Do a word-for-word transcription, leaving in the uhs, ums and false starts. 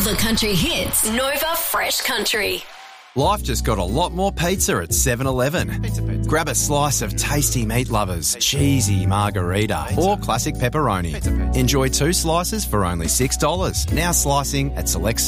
the country hits. Nova Fresh Country. Life just got a lot more pizza at seven eleven. Grab a slice of tasty meat lovers, cheesy margarita or classic pepperoni. Enjoy two slices for only six dollars. Now slicing at select